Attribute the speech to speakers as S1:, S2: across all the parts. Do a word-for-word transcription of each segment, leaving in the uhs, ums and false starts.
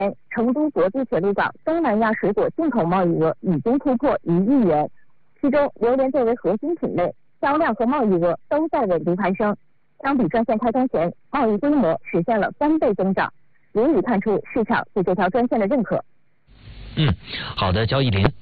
S1: 成都国际铁路港东南亚水果进口贸易额已经突破一亿元，其中榴莲作为核心品类，销量和贸易额都在稳定攀升。相比专线开通前，贸易规模实现了翻倍增长，足以看出市场对这条专线的认可。
S2: 嗯，好的，焦艺林。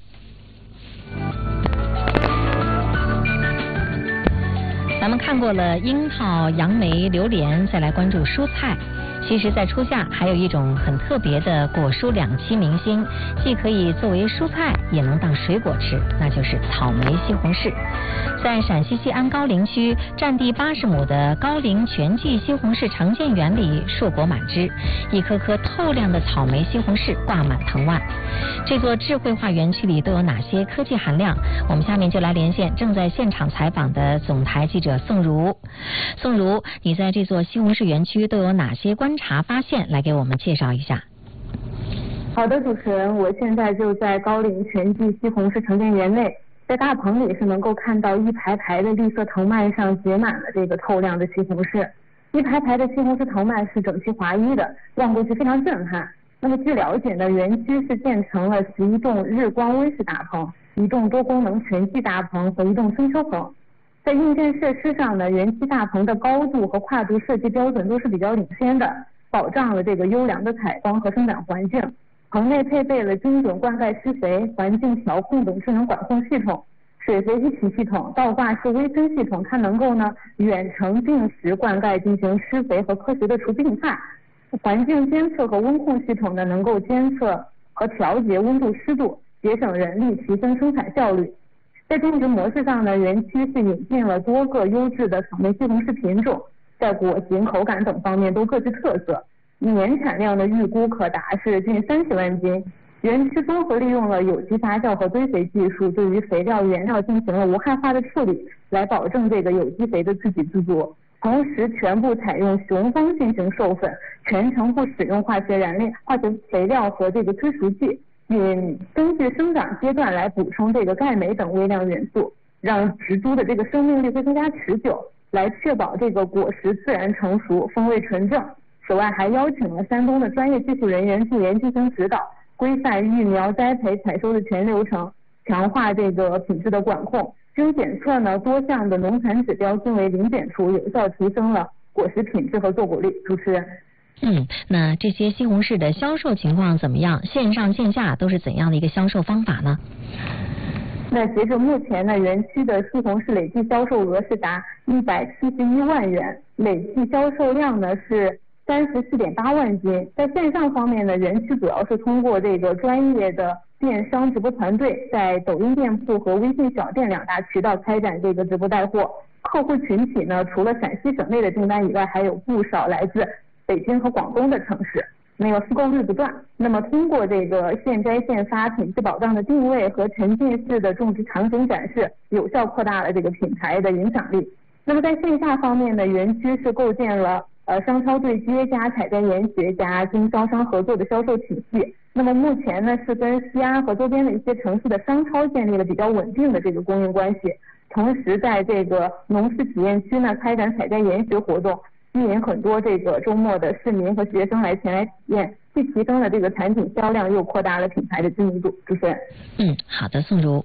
S3: 咱们看过了樱桃、杨梅、榴莲，再来关注蔬菜。其实，在初夏还有一种很特别的果蔬两栖明星，既可以作为蔬菜，也能当水果吃，那就是草莓西红柿。在陕西西安高陵区占地八十亩的高陵全季西红柿城建园里，硕果满枝，一颗颗透亮的草莓西红柿挂满藤蔓。这座智慧化园区里都有哪些科技含量？我们下面就来连线正在现场采访的总台记者宋如。宋如，你在这座西红柿园区都有哪些观察发现？来给我们介绍一下。
S4: 好的，主持人，我现在就在高陵全季西红柿城建园内，在大棚里是能够看到一排排的绿色藤蔓上结满了这个透亮的西红柿，一排排的西红柿藤蔓是整齐划一的，望过去非常震撼。那么据了解呢，园区是建成了十一栋日光温室大棚、一栋多功能全季大棚和一栋春秋棚。在硬件设施上呢，园区大棚的高度和跨度设计标准都是比较领先的，保障了这个优良的采光和生长环境。棚内配备了精准灌溉施肥、环境调控等智能管控系统，水肥一体系统、倒挂式微喷系统，它能够呢远程定时灌溉进行施肥和科学的除病害。环境监测和温控系统呢能够监测和调节温度湿度，节省人力，提升生产效率。在种植模式上呢，园区是引进了多个优质的草莓西红柿品种，在果型、口感等方面都各具特色。年产量的预估可达是近三十万斤。园区综合利用了有机发酵和堆肥技术，对于肥料原料进行了无害化的处理，来保证这个有机肥的自给自足。同时，全部采用雄蜂进行授粉，全程不使用化学燃料、化学肥料和这个催熟剂，并根据生长阶段来补充这个钙镁等微量元素，让植株的这个生命力会更加持久，来确保这个果实自然成熟、风味纯正。此外，还邀请了山东的专业技术人员助研进行指导，规范育苗、栽培、采收的全流程，强化这个品质的管控。经检测呢，多项的农残指标均为零检出，有效提升了果实品质和坐果率。主持人。
S3: 嗯，那这些西红柿的销售情况怎么样？线上线下都是怎样的一个销售方法呢？
S4: 那截至目前呢，园区的西红柿累计销售额是达一百七十一万元，累计销售量呢是三十四点八万斤。在线上方面呢，园区主要是通过这个专业的电商直播团队，在抖音店铺和微信小店两大渠道开展这个直播带货。客户群体呢，除了陕西省内的订单以外，还有不少来自北京和广东的城市。那个复购率不断，那么通过这个现摘现发、品质保障的定位和沉浸式的种植场景展示，有效扩大了这个品牌的影响力。那么在线下方面呢，园区是构建了呃商超对接加采摘研学加经销商合作的销售体系。那么目前呢，是跟西安和周边的一些城市的商超建立了比较稳定的这个供应关系。同时在这个农事体验区呢，开展采摘研学活动，吸引很多这个周末的市民和学生来前来体验，既提升了这个产品销量，又扩大了品牌的知名度。主持人。
S3: 嗯，好的，宋如。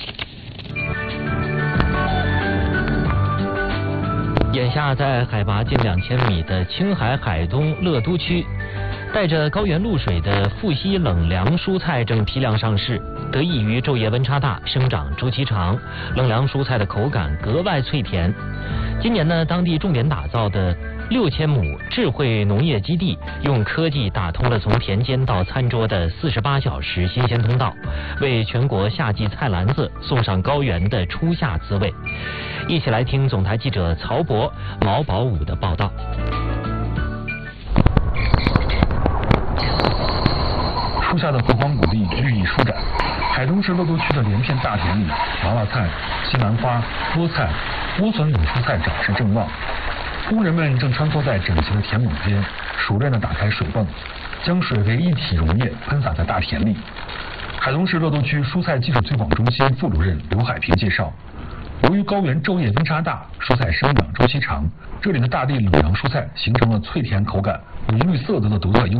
S2: 眼下在海拔近两千米的青海海东乐都区，带着高原露水的富硒冷凉蔬菜正批量上市。得益于昼夜温差大、生长周期长，冷凉蔬菜的口感格外脆甜。今年呢，当地重点打造的六千亩智慧农业基地，用科技打通了从田间到餐桌的四十八小时新鲜通道，为全国夏季菜篮子送上高原的初夏滋味。一起来听总台记者曹博、毛宝武的报道。
S5: 初夏的河荒谷地绿意舒展，海东市乐都区的连片大田里，娃娃菜、西兰花、菠菜、莴笋等蔬菜长势正旺。工人们正穿梭在整齐的田垄间，熟练地打开水泵，将水为一体溶液喷洒在大田里。海东市乐都区蔬菜技术推广中心副主任刘海平介绍，由于高原昼夜温差大，蔬菜生长周期长，这里的大地冷凉蔬菜形成了脆甜口感、无绿色泽的独特优势。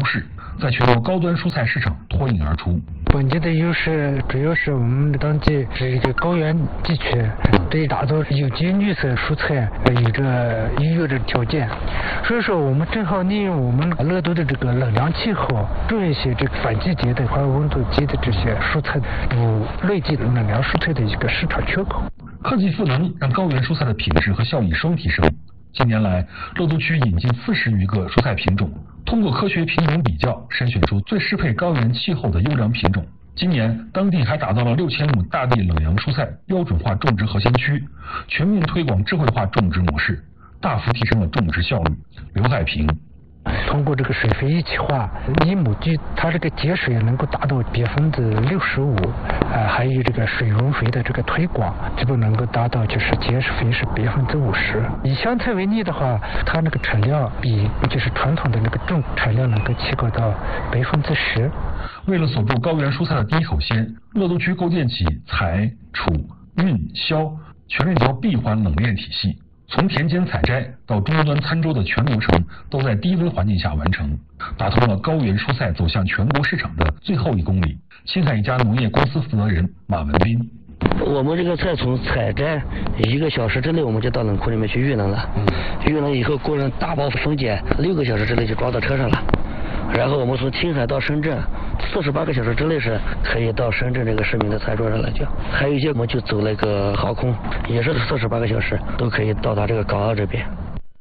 S5: 在全国高端蔬菜市场脱颖而出。
S6: 本地的优势主要是我们的当地是一个高原地区，对打造有机绿色蔬菜有着优越的条件，所以说我们正好利用我们乐都的这个冷凉气候，种一些这个反季节的或者温度低的这些蔬菜，补内地冷凉蔬菜的一个市场缺口。
S5: 科技赋能让高原蔬菜的品质和效益双提升。近年来，乐都区引进四十余个蔬菜品种，通过科学品种比较，筛选出最适配高原气候的优良品种。今年，当地还打造了六千亩大地冷凉蔬菜标准化种植核心区，全面推广智慧化种植模式，大幅提升了种植效率。刘海平。
S6: 通过这个水肥一体化，一亩地它这个节水能够达到百分之六十五，呃，还有这个水溶肥的这个推广，基本能够达到就是节水肥是百分之五十。以香菜为例的话，它那个产量比就是传统的那个种产量能够提高到百分之十。
S5: 为了锁住高原蔬菜的第一口鲜，乐都区构建起采、储、运、销全链条闭环冷链体系。从田间采摘到终端餐桌的全流程都在低温环境下完成，打通了高原蔬菜走向全国市场的最后一公里。青海一家农业公司负责人马文斌：
S7: 我们这个菜从采摘一个小时之内，我们就到冷库里面去预冷了。预冷以后过上大包分拣，六个小时之内就装到车上了。然后我们从青海到深圳，四十八个小时之内是可以到深圳这个市民的餐桌上来讲。还有一些我们就走那个航空，也是四十八个小时都可以到达这个港澳这边。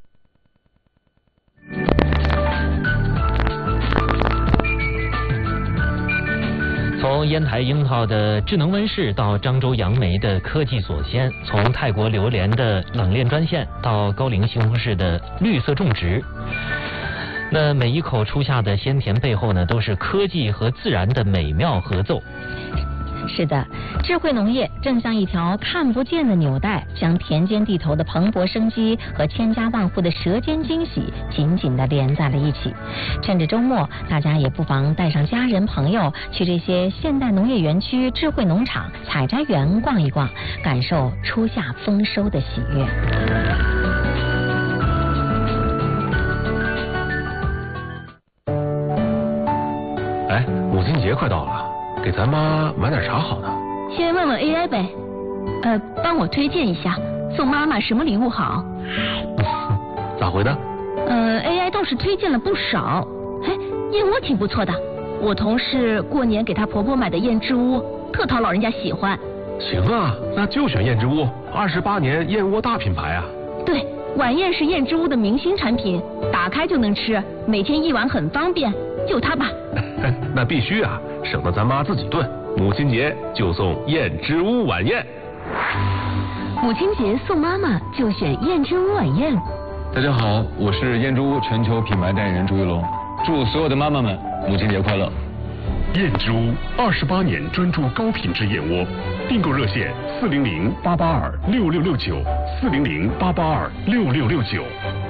S2: 从烟台樱桃的智能温室到漳州杨梅的科技锁鲜，从泰国榴莲的冷链专线到高陵西红柿的绿色种植。那每一口初夏的鲜甜背后呢，都是科技和自然的美妙合奏。
S3: 是的，智慧农业正像一条看不见的纽带，将田间地头的蓬勃生机和千家万户的舌尖惊喜紧紧地连在了一起。趁着周末，大家也不妨带上家人朋友去这些现代农业园区、智慧农场、采摘园逛一逛，感受初夏丰收的喜悦。
S8: 哎，母亲节快到了，给咱妈买点啥好呢？
S9: 先问问 A I 呗，呃，帮我推荐一下，送妈妈什么礼物好？
S8: 咋回的？
S9: 呃 ，A I 倒是推荐了不少，哎，燕窝挺不错的，我同事过年给她婆婆买的燕之屋，特讨老人家喜欢。
S8: 行啊，那就选燕之屋，二十八年燕窝大品牌啊。
S9: 对，晚宴是燕之屋的明星产品，打开就能吃，每天一碗很方便。就它吧。
S8: 那必须啊，省得咱妈自己炖。母亲节就送燕之屋晚宴。
S9: 母亲节送妈妈就选燕之屋晚宴。
S10: 大家好，我是燕之屋全球品牌代言人朱一龙，祝所有的妈妈们母亲节快乐。
S8: 燕之屋二十八年专注高品质燕窝，订购热线四零零八八二六六六九四零零八八二六六六九。